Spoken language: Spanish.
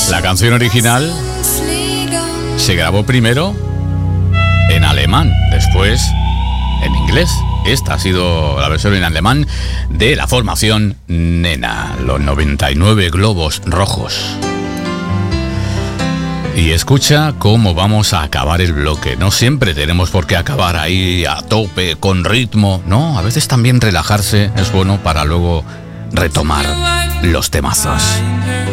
La canción original se grabó primero en alemán, después en inglés. Esta ha sido la versión en alemán de la formación Nena, los 99 globos rojos. Y escucha cómo vamos a acabar el bloque. No siempre tenemos por qué acabar ahí a tope, con ritmo. No, a veces también relajarse es bueno para luego retomar los temazos.